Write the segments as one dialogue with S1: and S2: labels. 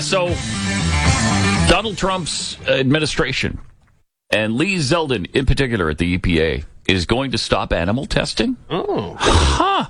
S1: so Donald Trump's administration, and Lee Zeldin in particular at the EPA, is going to stop animal testing?
S2: Oh.
S1: Huh.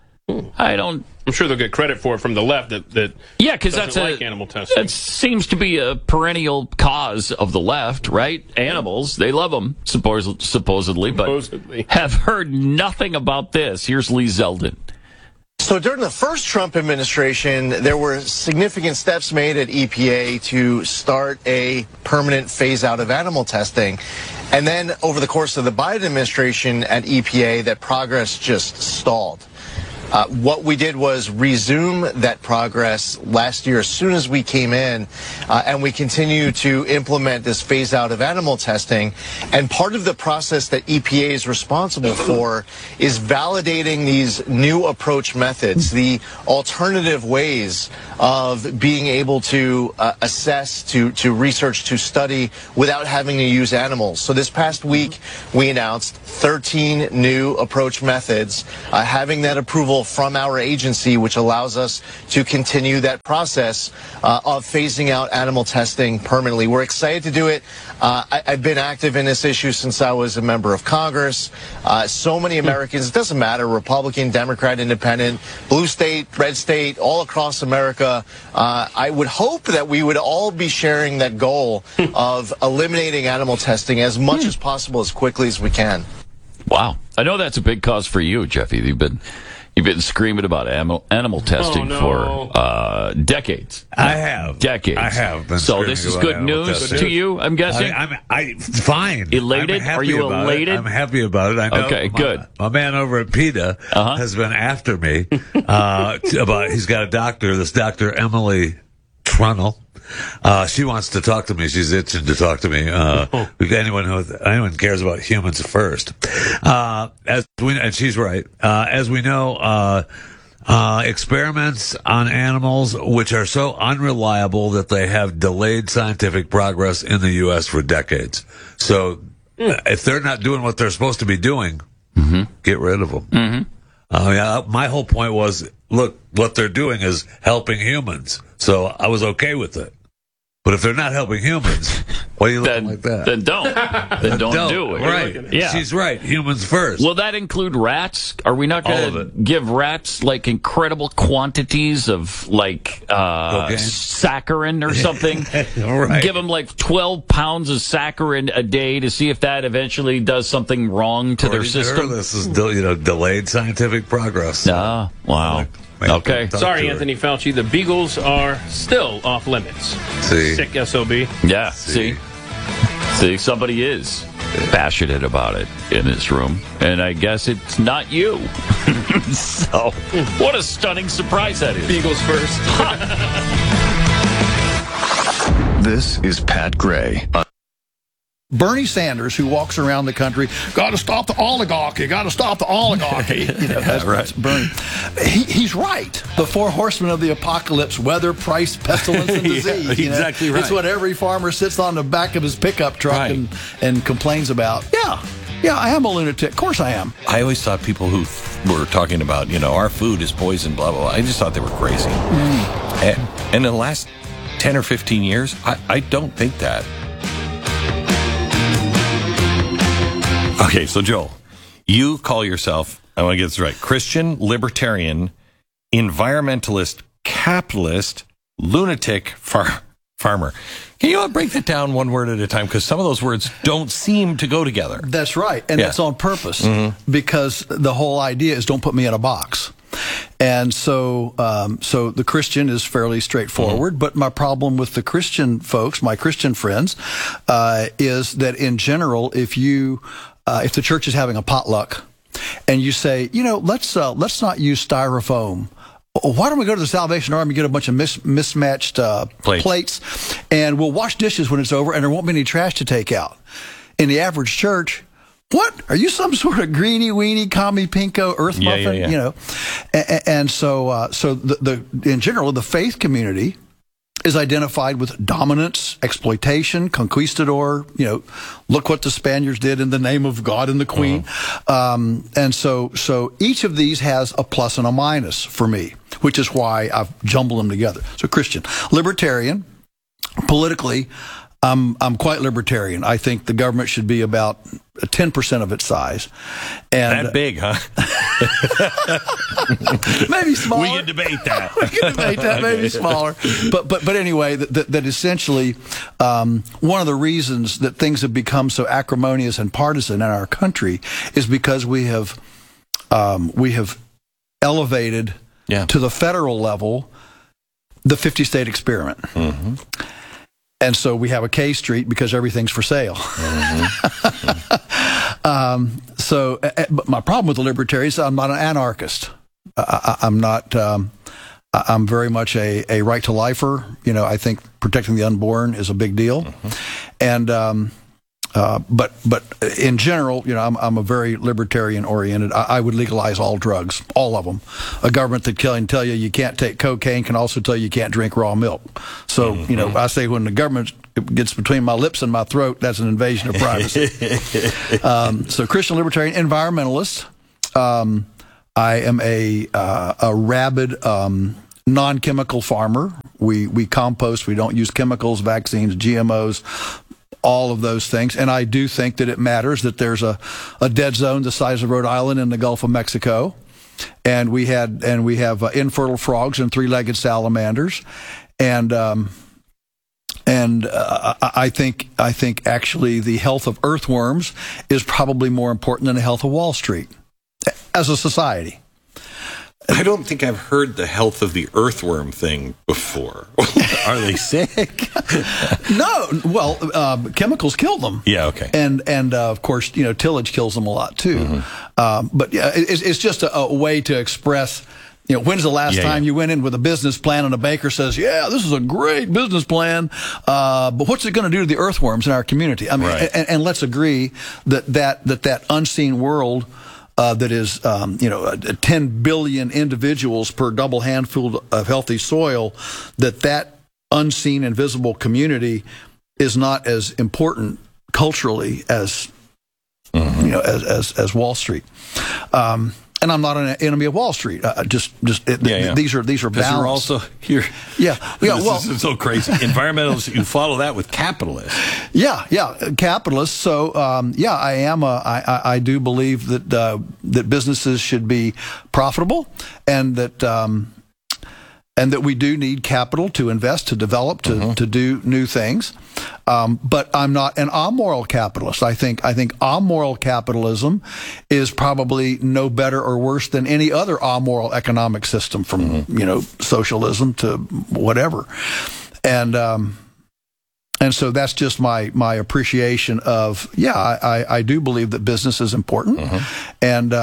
S1: I'm
S2: sure they'll get credit for it from the left that
S1: yeah, because that's
S2: like animal testing.
S1: That seems to be a perennial cause of the left, right? Animals, they love them, supposedly, but have heard nothing about this. Here's Lee Zeldin.
S3: So during the first Trump administration, there were significant steps made at EPA to start a permanent phase out of animal testing. And then over the course of the Biden administration at EPA, that progress just stalled. What we did was resume that progress last year as soon as we came in, and we continue to implement this phase out of animal testing. And part of the process that EPA is responsible for is validating these new approach methods, the alternative ways of being able to assess, to research, to study without having to use animals. So this past week, we announced 13 new approach methods, having that approval from our agency, which allows us to continue that process of phasing out animal testing permanently. We're excited to do it. I've been active in this issue since I was a member of Congress. So many Americans, it doesn't matter, Republican, Democrat, Independent, blue state, red state, all across America. I would hope that we would all be sharing that goal of eliminating animal testing as much as possible, as quickly as we can.
S1: Wow. I know that's a big cause for you, Jeffy. You've been screaming about animal testing for decades.
S4: I have.
S1: Decades.
S4: I have been.
S1: So this is good news to you, I'm guessing?
S4: I'm fine.
S1: Elated? Are you elated?
S4: I'm happy about it. I know
S1: okay, good.
S4: My man over at PETA has been after me he's got a doctor, this Dr. Emily Trunnell. She wants to talk to me. She's itching to talk to me. Anyone cares about humans first. And she's right. As we know, experiments on animals, which are so unreliable that they have delayed scientific progress in the U.S. for decades. So if they're not doing what they're supposed to be doing, get rid of them. My whole point was, look, what they're doing is helping humans. So I was okay with it. But if they're not helping humans, why are you looking like that?
S1: Then don't. Then don't do it.
S4: Right.
S1: Yeah.
S4: She's right. Humans first.
S1: Will that include rats? Are we not going to give rats like incredible quantities of like saccharin or something?
S4: Right.
S1: Give them like 12 pounds of saccharin a day to see if that eventually does something wrong to their system?
S4: This is delayed scientific progress.
S1: Wow. Okay.
S2: Sorry, Anthony Fauci. The beagles are still off limits.
S4: See?
S2: Sick SOB.
S1: Yeah. See, somebody is passionate about it in this room, and I guess it's not you. So, what a stunning surprise that is.
S2: Beagles first.
S5: This is Pat Gray.
S6: Bernie Sanders, who walks around the country, got to stop the oligarchy, got to stop the oligarchy. That's Bernie. He's right. The four horsemen of the apocalypse: weather, price, pestilence, and disease.
S7: Exactly right.
S6: It's what every farmer sits on the back of his pickup truck and complains about. Yeah, I am a lunatic. Of course I am.
S7: I always thought people who were talking about, our food is poison, blah, blah, blah. I just thought they were crazy. And in the last 10 or 15 years, I don't think that. Okay, so Joel, you call yourself, I want to get this right, Christian, libertarian, environmentalist, capitalist, lunatic, farmer. Can you break that down one word at a time? Because some of those words don't seem to go together.
S6: That's right, and that's on purpose, because the whole idea is don't put me in a box. And so the Christian is fairly straightforward, but my problem with the Christian folks, my Christian friends, is that in general, if the church is having a potluck and you say, let's not use styrofoam. Why don't we go to the Salvation Army and get a bunch of mismatched plates, and we'll wash dishes when it's over, and there won't be any trash to take out. In the average church, what? Are you some sort of greeny, weeny, commie, pinko, earth muffin? And so in general, the faith community is identified with dominance, exploitation, conquistador. Look what the Spaniards did in the name of God and the Queen. And so each of these has a plus and a minus for me, which is why I've jumbled them together. So Christian, libertarian, politically, I'm quite libertarian. I think the government should be about 10% of its size. And
S7: that big, huh?
S6: Maybe smaller.
S7: We can debate that.
S6: We can debate that. Maybe smaller. But anyway, that essentially one of the reasons that things have become so acrimonious and partisan in our country is because we have elevated to the federal level the 50-state experiment. Mm-hmm. And so we have a K Street because everything's for sale. Mm-hmm. But my problem with the libertarians, I'm not an anarchist. I'm not. I'm very much a right to lifer. I think protecting the unborn is a big deal. Mm-hmm. And but in general, I'm a very libertarian oriented. I would legalize all drugs, all of them. A government that can tell you can't take cocaine can also tell you can't drink raw milk. So, I say when the government gets between my lips and my throat, that's an invasion of privacy. So Christian libertarian, environmentalist. I am a rabid non-chemical farmer. We compost. We don't use chemicals, vaccines, GMOs, all of those things. And I do think that it matters that there's a dead zone the size of Rhode Island in the Gulf of Mexico. And we have infertile frogs and three-legged salamanders. And I think actually the health of earthworms is probably more important than the health of Wall Street as a society.
S8: I don't think I've heard the health of the earthworm thing before.
S7: Are they sick?
S6: No. Well, chemicals kill them.
S7: Yeah, okay.
S6: And of course, tillage kills them a lot, too. Mm-hmm. But yeah, it's just a way to express, when's the last time you went in with a business plan and a banker says, this is a great business plan, but what's it going to do to the earthworms in our community? I mean, right. and let's agree that unseen world that is, 10 billion individuals per double handful of healthy soil, that unseen, invisible community is not as important culturally as, as Wall Street. And I'm not an enemy of Wall Street. These are balanced.
S7: You're also here.
S6: Yeah.
S7: This is so crazy. Environmentalists, you follow that with capitalists.
S6: Yeah, capitalists. So, I am. I do believe that businesses should be profitable, and that we do need capital to invest, to develop, to do new things. But I'm not an amoral capitalist. I think amoral capitalism is probably no better or worse than any other amoral economic system, from socialism to whatever. And so that's just my appreciation of I do believe that business is important, and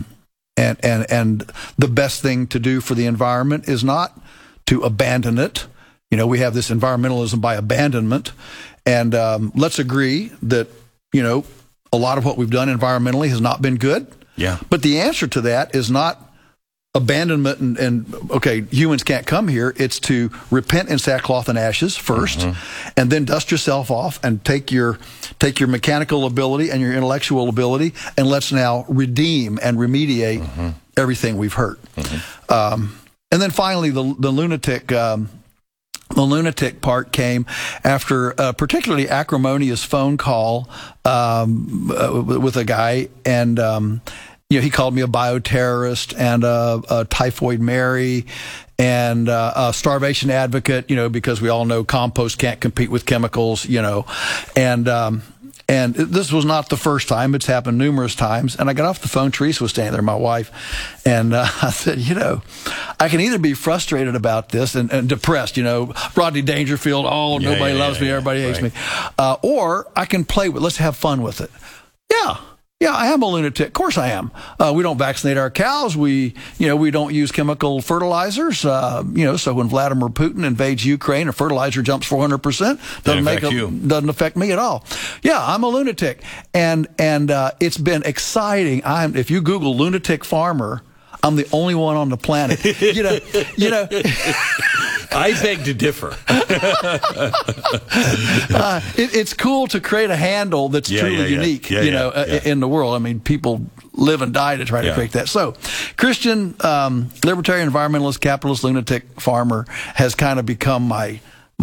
S6: the best thing to do for the environment is not to abandon it. We have this environmentalism by abandonment. And let's agree that, a lot of what we've done environmentally has not been good. Yeah. But the answer to that is not abandonment and humans can't come here. It's to repent in sackcloth and ashes first, and then dust yourself off and take your mechanical ability and your intellectual ability, and let's now redeem and remediate everything we've hurt. And then finally, the lunatic part came after a particularly acrimonious phone call with a guy, and he called me a bioterrorist and a typhoid Mary and a starvation advocate, because we all know compost can't compete with chemicals, and this was not the first time. It's happened numerous times. And I got off the phone. Teresa was standing there, my wife. And I said, I can either be frustrated about this and depressed, Rodney Dangerfield, nobody loves me, everybody hates me. Or I can play with, let's have fun with it. Yeah, I am a lunatic. Of course I am. We don't vaccinate our cows. We don't use chemical fertilizers. So when Vladimir Putin invades Ukraine, a fertilizer jumps 400%. Doesn't affect me at all. Yeah, I'm a lunatic, and it's been exciting. If you Google lunatic farmer, I'm the only one on the planet.
S7: I beg to differ.
S6: It's cool to create a handle that's truly unique, in the world. I mean, people live and die to try to create that. So, Christian, libertarian, environmentalist, capitalist, lunatic, farmer has kind of become my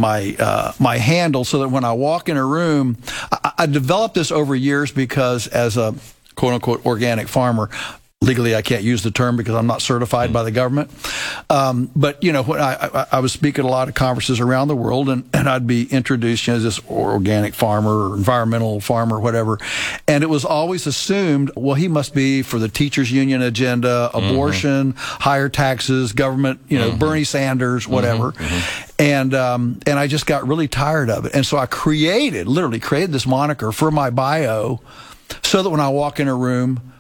S6: handle, so that when I walk in a room, I developed this over years because as a quote-unquote organic farmer, legally I can't use the term because I'm not certified by the government. But, when I was speaking at a lot of conferences around the world, and I'd be introduced as this organic farmer or environmental farmer or whatever, and it was always assumed, well, he must be for the teachers union agenda, abortion, higher taxes, government, Bernie Sanders, whatever. And I just got really tired of it. And so I literally created this moniker for my bio so that when I walk in a room,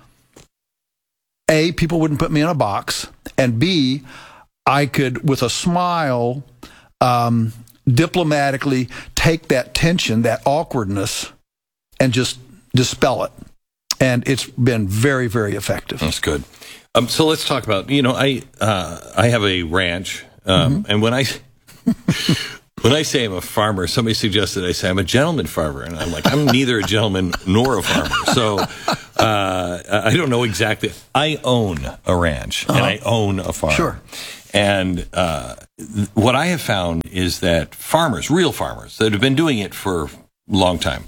S6: A, people wouldn't put me in a box, and B, I could, with a smile, diplomatically take that tension, that awkwardness, and just dispel it. And it's been very, very effective.
S7: That's good. So let's talk about, I have a ranch, and when I say I'm a farmer, somebody suggested I say I'm a gentleman farmer, and I'm like, I'm neither a gentleman nor a farmer. So I don't know exactly. I own a ranch, and I own a farm.
S6: Sure.
S7: And what I have found is that real farmers that have been doing it for a long time,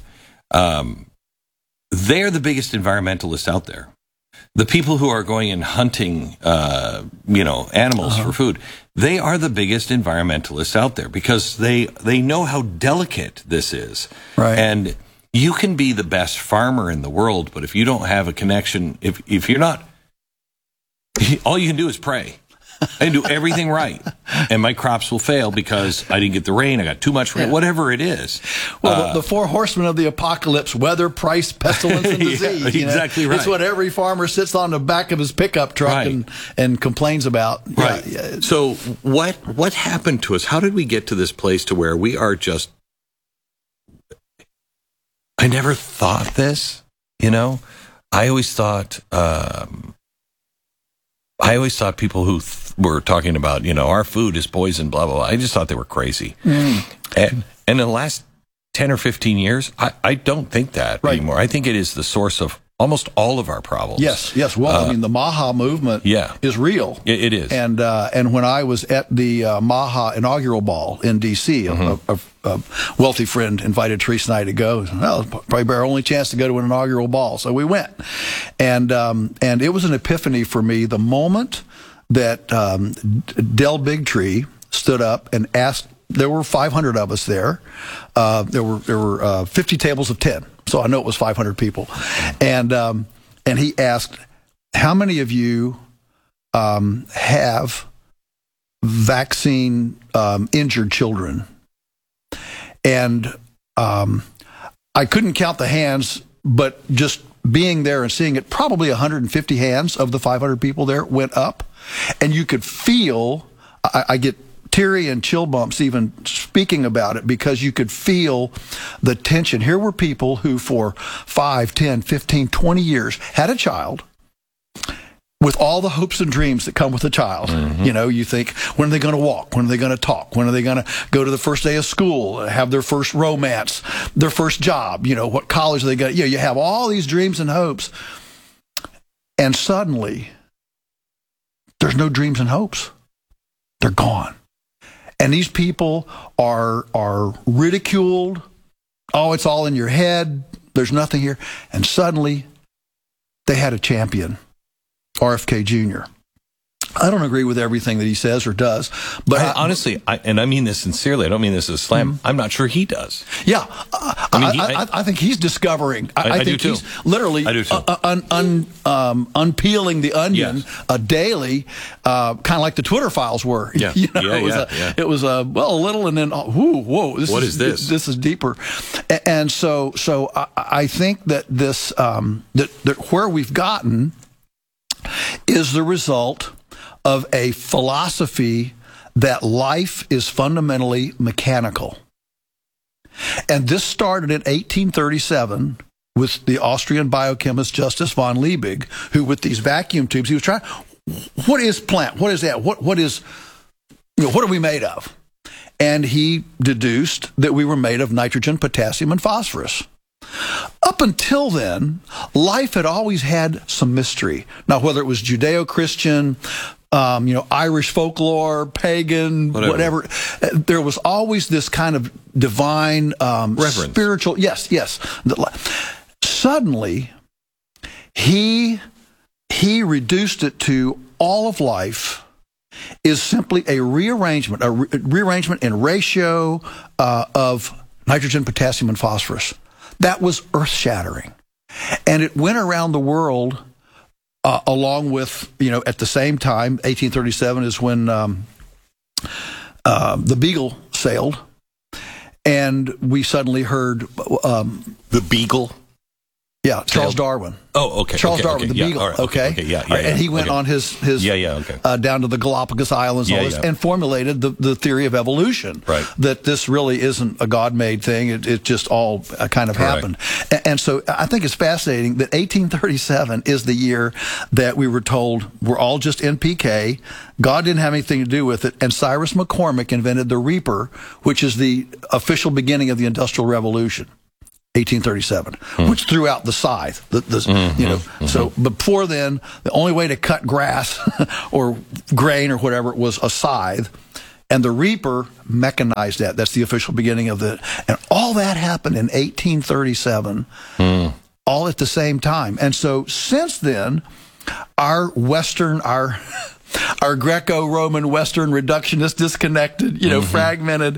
S7: they're the biggest environmentalists out there. The people who are going and hunting, animals for food, they are the biggest environmentalists out there because they know how delicate this is.
S6: Right.
S7: And you can be the best farmer in the world, but if you don't have a connection, if you're not, all you can do is pray. I can do everything right, and my crops will fail because I didn't get the rain, I got too much rain, whatever it is.
S6: Well, the four horsemen of the apocalypse: weather, price, pestilence, and disease.
S7: Exactly right.
S6: It's what every farmer sits on the back of his pickup truck and complains about.
S7: Right.
S6: Yeah.
S7: So what happened to us? How did we get to this place to where we are just... I never thought this, I always thought... people who were talking about, our food is poison, blah, blah, blah. I just thought they were crazy. And in the last 10 or 15 years, I don't think that anymore. I think it is the source of almost all of our problems.
S6: Yes. Well, the Maha movement is real.
S7: It is.
S6: And when I was at the Maha inaugural ball in D.C., a wealthy friend invited Teresa and I to go. Well, probably our only chance to go to an inaugural ball. So we went. And it was an epiphany for me the moment that Del Bigtree stood up and asked. There were 500 of us there. There were 50 tables of 10. So I know it was 500 people. And he asked, how many of you have vaccine injured children? And I couldn't count the hands, but just being there and seeing it, probably 150 hands of the 500 people there went up. And you could feel, I get teary and chill bumps even speaking about it, because you could feel the tension. Here were people who for 5, 10, 15, 20 years had a child with all the hopes and dreams that come with a child. You think, when are they going to walk? When are they going to talk? When are they going to go to the first day of school, have their first romance, their first job? What college are they going to... you have all these dreams and hopes. And suddenly, there's no dreams and hopes. They're gone. And these people are ridiculed. Oh, it's all in your head. There's nothing here. And suddenly, they had a champion, RFK Jr. I don't agree with everything that he says or does, but
S7: honestly, and I mean this sincerely, I don't mean this as a slam. I'm not sure he does.
S6: Yeah, I think he's discovering. I think he's literally unpeeling the onion daily, kind of like the Twitter files were. It was a little, and then whoa, what is this? This is deeper, and so I think that this that where we've gotten is the result of a philosophy that life is fundamentally mechanical. And this started in 1837 with the Austrian biochemist Justus von Liebig, who with these vacuum tubes, he was trying, what is plant? What is that? What is, what are we made of? and he deduced that we were made of nitrogen, potassium, and phosphorus. Up until then, life had always had some mystery. Now, whether it was Judeo-Christian, Irish folklore, pagan, whatever, there was always this kind of divine,
S7: reverence,
S6: spiritual. Yes. Suddenly, he reduced it to all of life is simply a rearrangement in ratio of nitrogen, potassium, and phosphorus. That was earth-shattering. And it went around the world along with, at the same time, 1837 is when the Beagle sailed, and we suddenly heard...
S7: the Beagle?
S6: Yeah, Charles Darwin.
S7: Oh, okay.
S6: Charles Darwin, the Beagle.
S7: Right,
S6: okay. And he went on his down to the Galapagos Islands and formulated the theory of evolution.
S7: Right.
S6: That this really isn't a God-made thing. It just all kind of happened. And so I think it's fascinating that 1837 is the year that we were told we're all just NPK. God didn't have anything to do with it. And Cyrus McCormick invented the reaper, which is the official beginning of the Industrial Revolution. 1837, which threw out the scythe. So before then, the only way to cut grass or grain or whatever was a scythe, and the reaper mechanized that. That's the official beginning of the. And all that happened in 1837, all at the same time. And so since then, our Greco-Roman Western reductionist, disconnected, fragmented.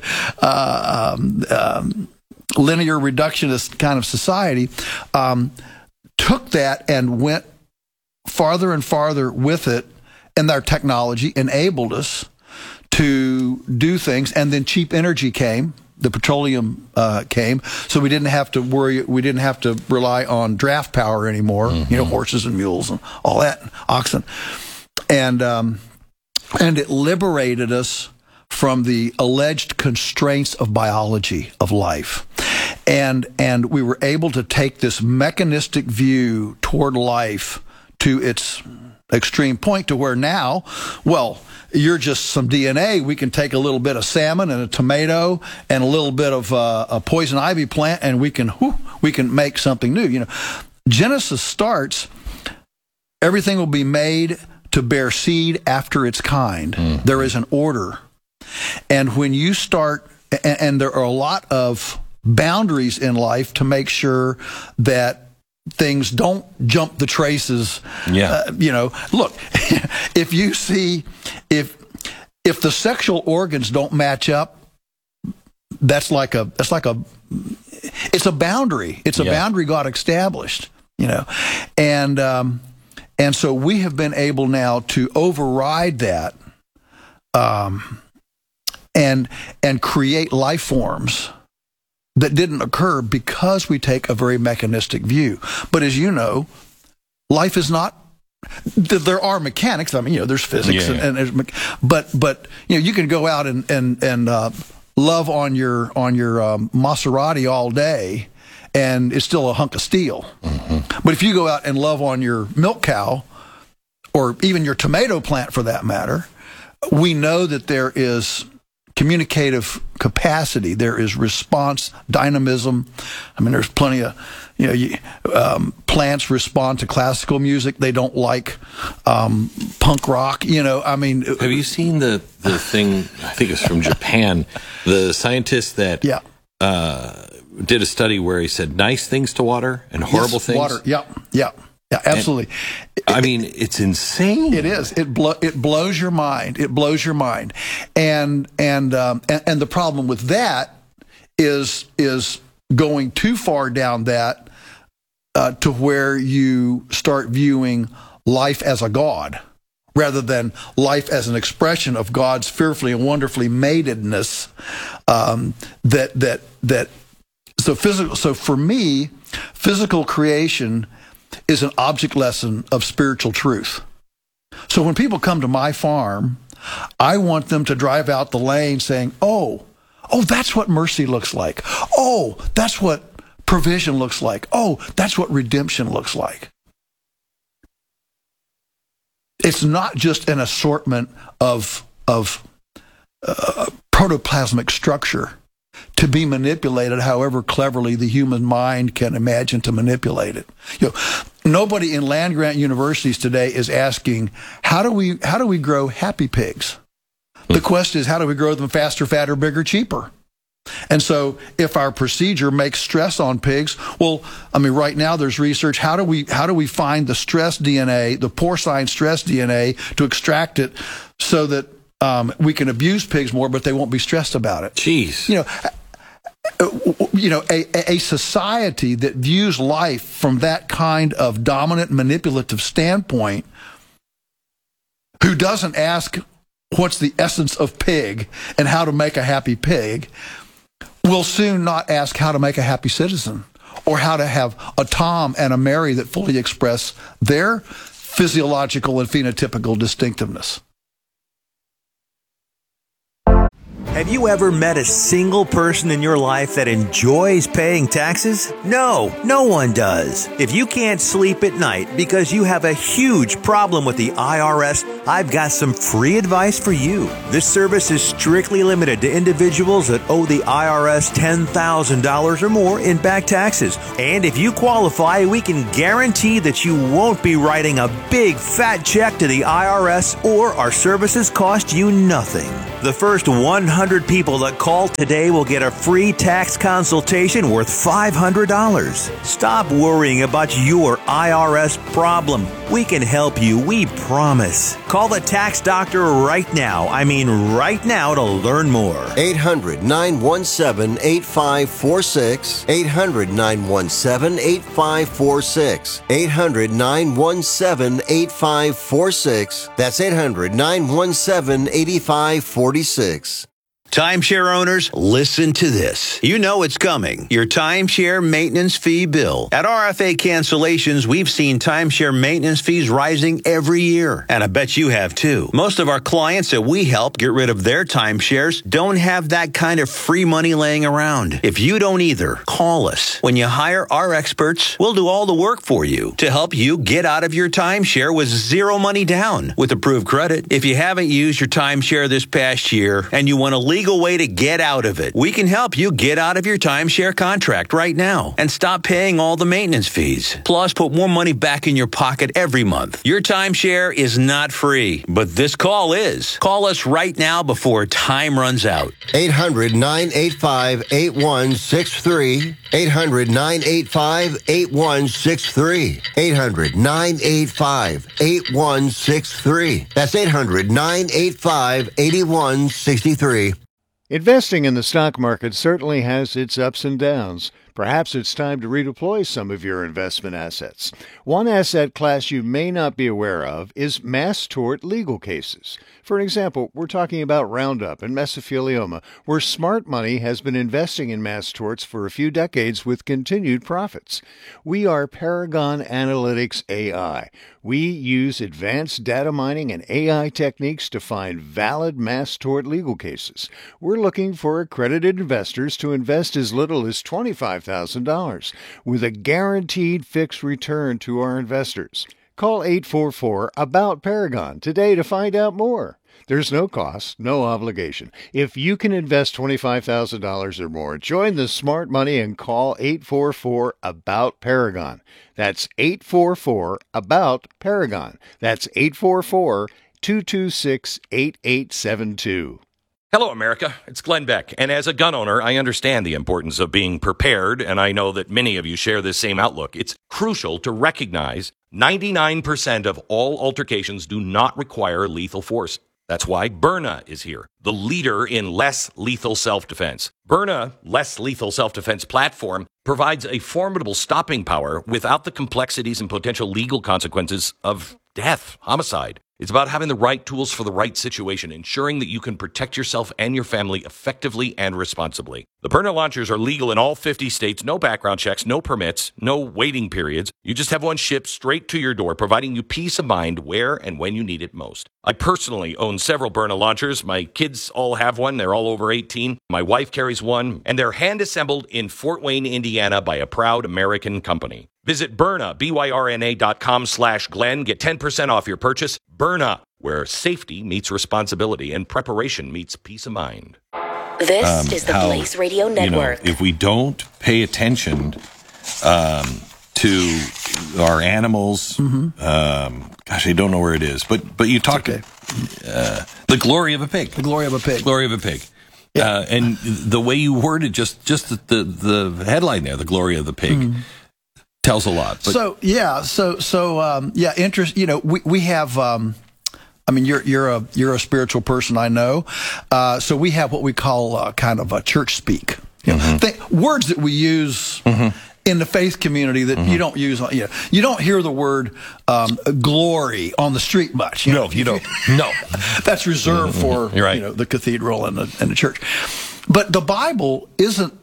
S6: Linear reductionist kind of society took that and went farther and farther with it, and our technology enabled us to do things. And then cheap energy came, the petroleum came, so we didn't have to worry, we didn't have to rely on draft power anymore, horses and mules and all that, oxen. And it liberated us from the alleged constraints of biology, of life. And we were able to take this mechanistic view toward life to its extreme point, to where now, you're just some DNA. We can take a little bit of salmon and a tomato and a little bit of a poison ivy plant, and we can make something new. Genesis starts, everything will be made to bear seed after its kind. There is an order. And when you start, and there are a lot of boundaries in life to make sure that things don't jump the traces. Look, if you see, if the sexual organs don't match up, it's a boundary. It's a boundary God established, and so we have been able now to override that, and create life forms that didn't occur because we take a very mechanistic view. But as you know, life is not. There are mechanics. I mean, there's physics, but you can go out and love on your Maserati all day, and it's still a hunk of steel. But if you go out and love on your milk cow, or even your tomato plant for that matter, we know that there is communicative capacity, there is response, dynamism. I mean, there's plenty of, plants respond to classical music. They don't like punk rock, I mean.
S8: Have you seen the thing, I think it's from Japan, the scientist that did a study where he said nice things to water and horrible things?
S6: Water, yeah, absolutely.
S8: I mean, it's insane.
S6: It is. It blows your mind. It blows your mind. And the problem with that is going too far down that to where you start viewing life as a god rather than life as an expression of God's fearfully and wonderfully matedness. So for me, physical creation is an object lesson of spiritual truth. So when people come to my farm, I want them to drive out the lane saying, oh, that's what mercy looks like. Oh, that's what provision looks like. Oh, that's what redemption looks like. It's not just an assortment of protoplasmic structure to be manipulated however cleverly the human mind can imagine to manipulate it. Nobody in land-grant universities today is asking, how do we grow happy pigs? The question is, how do we grow them faster, fatter, bigger, cheaper? And so if our procedure makes stress on pigs, well, I mean, right now there's research. How do we find the stress DNA, the porcine stress DNA, to extract it so that we can abuse pigs more, but they won't be stressed about it?
S8: Jeez.
S6: A society that views life from that kind of dominant manipulative standpoint, who doesn't ask what's the essence of pig and how to make a happy pig, will soon not ask how to make a happy citizen or how to have a Tom and a Mary that fully express their physiological and phenotypical distinctiveness.
S9: Have you ever met a single person in your life that enjoys paying taxes? No, no one does. If you can't sleep at night because you have a huge problem with the IRS, I've got some free advice for you. This service is strictly limited to individuals that owe the IRS $10,000 or more in back taxes. And if you qualify, we can guarantee that you won't be writing a big fat check to the IRS, or our services cost you nothing. The first 100 people that call today will get a free tax consultation worth $500. Stop worrying about your IRS problem. We can help you, we promise. Call the tax doctor right now. I mean right now, to learn more.
S10: 800-917-8546. 800-917-8546. 800-917-8546. That's 800-917-8546.
S9: Timeshare owners, listen to this. You know it's coming. Your timeshare maintenance fee bill. At RFA Cancellations, we've seen timeshare maintenance fees rising every year. And I bet you have too. Most of our clients that we help get rid of their timeshares don't have that kind of free money laying around. If you don't either, call us. When you hire our experts, we'll do all the work for you to help you get out of your timeshare with zero money down with approved credit. If you haven't used your timeshare this past year and you want to legal way to get out of it, we can help you get out of your timeshare contract right now and stop paying all the maintenance fees. Plus, put more money back in your pocket every month. Your timeshare is not free, but this call is. Call us right now before time runs out.
S10: 800-985-8163. 800-985-8163. 800-985-8163. That's 800-985-8163.
S11: Investing in the stock market certainly has its ups and downs. Perhaps it's time to redeploy some of your investment assets. One asset class you may not be aware of is mass tort legal cases. For example, we're talking about Roundup and mesothelioma, where smart money has been investing in mass torts for a few decades with continued profits. We are Paragon Analytics AI. We use advanced data mining and AI techniques to find valid mass tort legal cases. We're looking for accredited investors to invest as little as $25,000 with a guaranteed fixed return to our investors. Call 844-ABOUT-PARAGON today to find out more. There's no cost, no obligation. If you can invest $25,000 or more, join the smart money and call 844-ABOUT-PARAGON. That's 844-ABOUT-PARAGON. That's 844-226-8872.
S7: Hello, America. It's Glenn Beck. And as a gun owner, I understand the importance of being prepared, and I know that many of you share this same outlook. It's crucial to recognize 99% of all altercations do not require lethal force. That's why Byrna is here, the leader in less lethal self-defense. Byrna Less Lethal Self-Defense platform provides a formidable stopping power without the complexities and potential legal consequences of death, homicide. It's about having the right tools for the right situation, ensuring that you can protect yourself and your family effectively and responsibly. The Byrna launchers are legal in all 50 states, no background checks, no permits, no waiting periods. You just have one shipped straight to your door, providing you peace of mind where and when you need it most. I personally own several Byrna launchers. My kids all have one. They're all over 18. My wife carries one, and they're hand-assembled in Fort Wayne, Indiana by a proud American company. Visit Byrna, BYRNA.com/Glenn. Get 10% off your purchase. Byrna, where safety meets responsibility and preparation meets peace of mind.
S12: This is the Blaze Radio Network.
S7: If we don't pay attention to our animals, gosh, I don't know where it is, but you talked the glory of a pig.
S6: The glory of a pig.
S7: Glory of a pig. Yeah. And the way you worded just the headline there, the glory of the pig, tells a lot. But
S6: interest. We have. I mean, you're a spiritual person, I know. So we have what we call kind of a church speak. Words that we use in the faith community that you don't use. You don't hear the word glory on the street much.
S7: No, you don't. No,
S6: that's reserved for the cathedral and the church. But the Bible isn't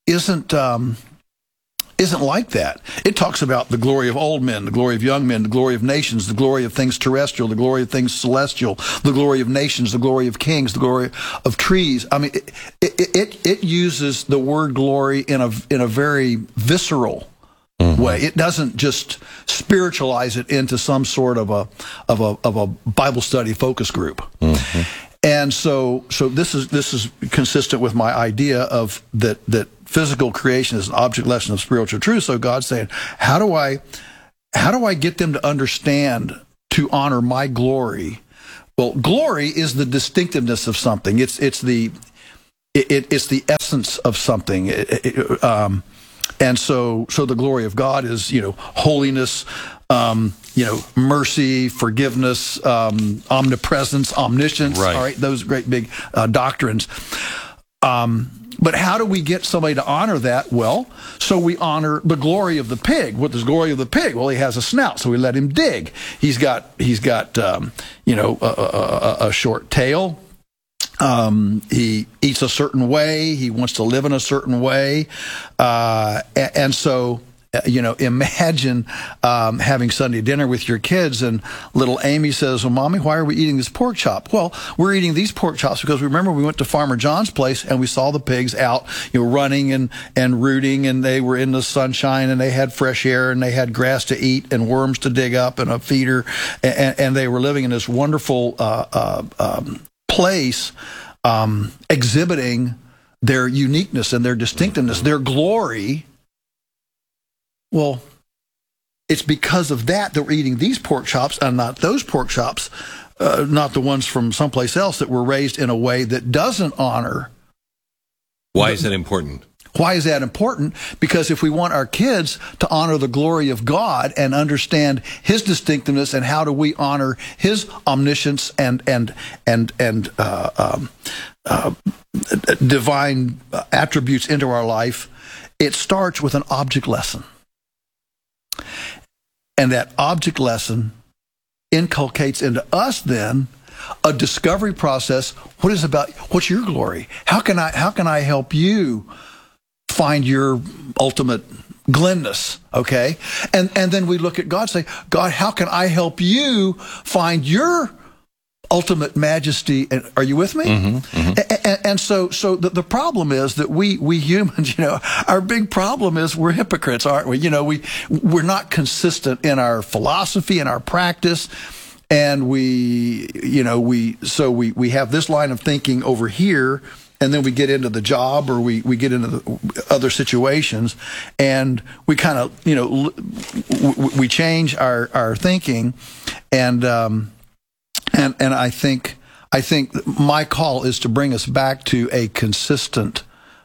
S6: like that. It talks about the glory of old men, the glory of young men, the glory of nations, the glory of things terrestrial, the glory of things celestial, the glory of nations, the glory of kings, the glory of trees. I mean, it uses the word glory in a very visceral way. It doesn't just spiritualize it into some sort of a Bible study focus group. And so this is consistent with my idea of that physical creation is an object lesson of spiritual truth. So God's saying, how do I get them to understand to honor my glory? Well, glory is the distinctiveness of something. It's the essence of something. And so the glory of God is, holiness, mercy, forgiveness, omnipresence, omniscience.
S7: Right.
S6: All right, those great big doctrines. But how do we get somebody to honor that? Well, so we honor the glory of the pig. What is the glory of the pig? Well, he has a snout, so we let him dig. He's got a short tail. He eats a certain way. He wants to live in a certain way. And so, imagine having Sunday dinner with your kids and little Amy says, well, Mommy, why are we eating this pork chop? Well, we're eating these pork chops because remember we went to Farmer John's place and we saw the pigs out, running and rooting, and they were in the sunshine and they had fresh air and they had grass to eat and worms to dig up and a feeder. And they were living in this wonderful place, exhibiting their uniqueness and their distinctiveness, their glory. Well, it's because of that we're eating these pork chops and not those pork chops, not the ones from someplace else that were raised in a way that doesn't honor.
S7: Why is that important?
S6: Why is that important? Because if we want our kids to honor the glory of God and understand His distinctiveness and how do we honor His omniscience and divine attributes into our life, it starts with an object lesson. And that object lesson inculcates into us then a discovery process. What's your glory? How can I help you find your ultimate glenness? Okay. And then we look at God and say, God, how can I help you find your ultimate majesty? And are you with me? And so the problem is that we humans, our big problem is we're hypocrites, aren't we? We're not consistent in our philosophy and our practice, and we have this line of thinking over here, and then we get into the job or we get into the other situations, and we kind of we change our thinking, and I think my call is to bring us back to a consistent,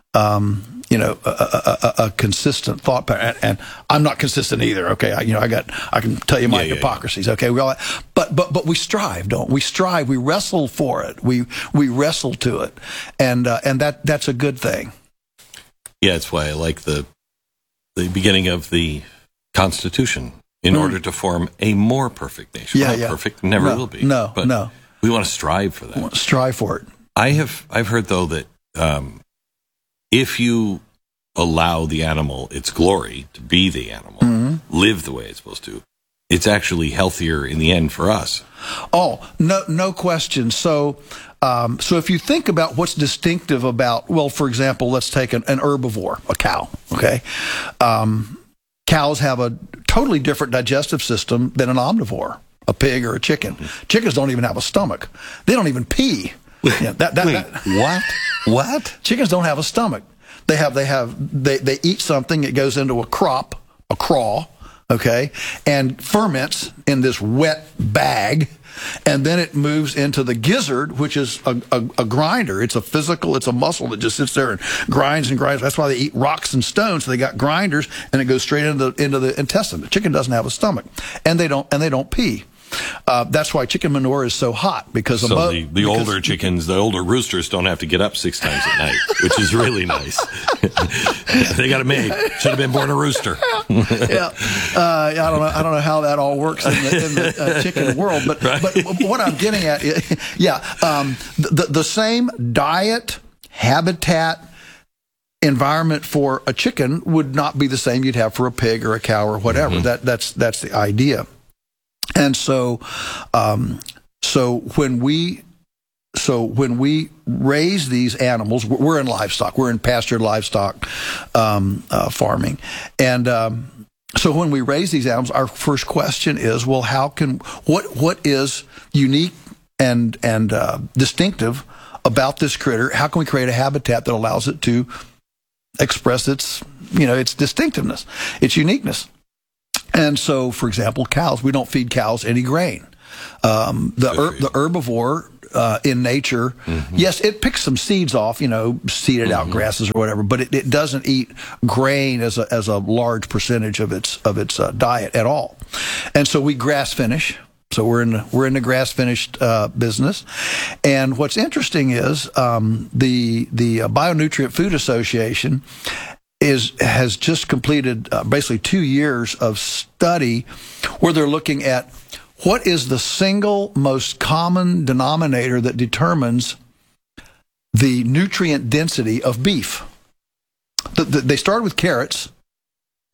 S6: a consistent thought pattern. And I'm not consistent either. Okay, I can tell you my hypocrisies. Okay, we all, but we strive, don't we? We strive. We wrestle for it. We wrestle to it, and that's a good thing.
S7: Yeah, it's why I like the beginning of the Constitution. In order to form a more perfect nation. Perfect, never will be.
S6: No.
S7: We want to strive for that.
S6: We want to strive for it.
S7: I've heard, though, that if you allow the animal its glory to be the animal, live the way it's supposed to, it's actually healthier in the end for us.
S6: Oh, no question. So if you think about what's distinctive about, well, for example, let's take an herbivore, a cow, okay? Cows have a totally different digestive system than an omnivore, a pig or a chicken. Chickens don't even have a stomach. They don't even pee. Yeah,
S4: What?
S6: Chickens don't have a stomach. They eat something. It goes into a craw, okay, and ferments in this wet bag, and then it moves into the gizzard, which is a grinder. It's a muscle that just sits there and grinds and grinds. That's why they eat rocks and stones. So they got grinders, and it goes straight into the intestine. The chicken doesn't have a stomach, and they don't pee. That's why chicken manure is so hot, because
S7: the older chickens, the older roosters, don't have to get up 6 times at night, which is really nice. They got a maid. Should have been born a rooster.
S6: Yeah, I don't know how that all works in the chicken world, but what I'm getting at, the same diet, habitat, environment for a chicken would not be the same you'd have for a pig or a cow or whatever. Mm-hmm. That's the idea. And so when we raise these animals, we're in livestock. We're in pastured livestock farming, and so when we raise these animals, our first question is, well, what is unique and distinctive about this critter? How can we create a habitat that allows it to express its distinctiveness, its uniqueness? And so, for example, cows, we don't feed cows any grain. The herbivore in nature, mm-hmm. yes, it picks some seeds off, seeded mm-hmm. out grasses or whatever, but it doesn't eat grain as a large percentage of its diet at all. And so we grass finish. So we're in the grass finished business. And what's interesting is the Bionutrient Food Association has just completed basically 2 years of study where they're looking at what is the single most common denominator that determines the nutrient density of beef. They started with carrots,